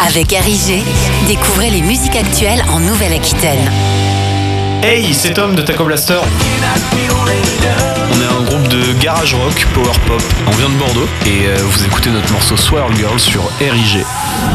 Avec RIG, découvrez les musiques actuelles en Nouvelle-Aquitaine. Hey, c'est Tom de Taco Blaster. On est un groupe de garage rock, power pop. On vient de Bordeaux et vous écoutez notre morceau Swirl Girl sur RIG.